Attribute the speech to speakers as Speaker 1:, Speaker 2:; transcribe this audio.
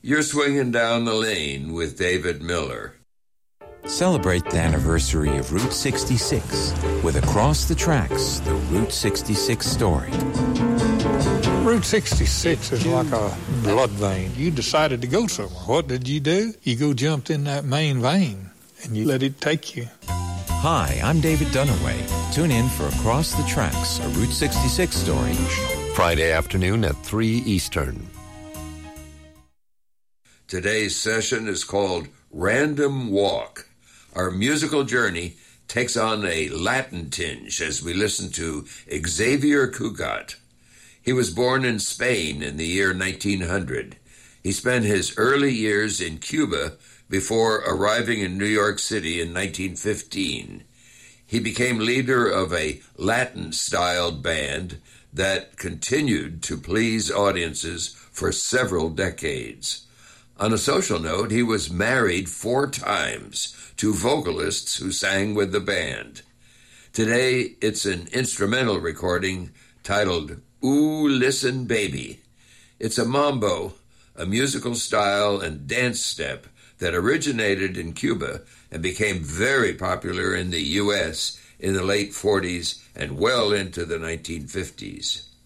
Speaker 1: You're swinging down the lane with David Miller.
Speaker 2: Celebrate the anniversary of Route 66 with Across the Tracks, the Route 66 story.
Speaker 3: Route 66 is like a blood vein. You decided to go somewhere. What did you do? You jumped in that main vein, and you let it take you.
Speaker 2: Hi, I'm David Dunaway. Tune in for Across the Tracks, a Route 66 story.
Speaker 4: Friday afternoon at 3 Eastern.
Speaker 1: Today's session is called Random Walk. Our musical journey takes on a Latin tinge as we listen to Xavier Cugat. He was born in Spain in the year 1900. He spent his early years in Cuba before arriving in New York City in 1915. He became leader of a Latin-styled band that continued to please audiences for several decades. On a social note, he was married 4 times to vocalists who sang with the band. Today, it's an instrumental recording titled Ooh, Listen Baby. It's a mambo, a musical style and dance step that originated in Cuba and became very popular in the U.S. in the late 40s and well into the 1950s.